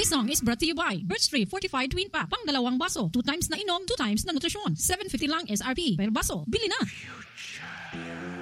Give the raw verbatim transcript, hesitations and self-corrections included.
This song is brought to you by Birch Tree Fortified Twin Pack. Pang dalawang baso. Two times na inom, two times na nutrisyon. seven fifty lang S R P per baso. Bili na!